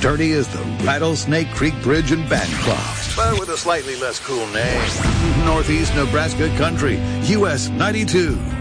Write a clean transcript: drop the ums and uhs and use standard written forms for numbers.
sturdy as the Rattlesnake Creek Bridge in Bancroft, but with a slightly less cool name. Northeast Nebraska Country, US 92.